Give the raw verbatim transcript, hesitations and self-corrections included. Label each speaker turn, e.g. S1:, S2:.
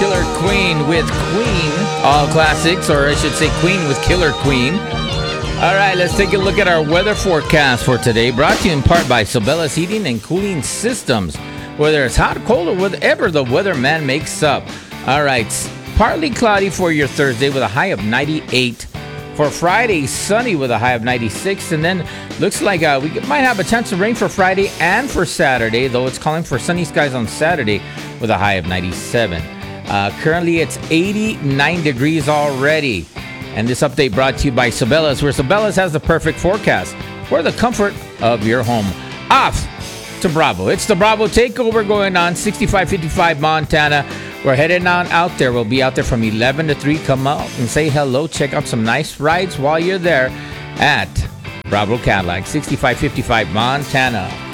S1: Killer Queen with Queen. All classics, or I should say Queen with Killer Queen. All right, let's take a look at our weather forecast for today. Brought to you in part by Sabella's Heating and Cooling Systems. Whether it's hot, cold, or whatever the weatherman makes up. All right, partly cloudy for your Thursday with a high of ninety-eight. For Friday, sunny with a high of ninety-six. And then looks like uh, we might have a chance of rain for Friday and for Saturday, though it's calling for sunny skies on Saturday with a high of ninety-seven. Uh, currently, it's eighty-nine degrees already. And this update brought to you by Sabella's, where Sabella's has the perfect forecast for the comfort of your home. Off to Bravo. It's the Bravo Takeover going on, sixty-five fifty-five Montana. We're heading on out there. We'll be out there from eleven to three. Come out and say hello. Check out some nice rides while you're there at Bravo Cadillac, sixty-five fifty-five Montana.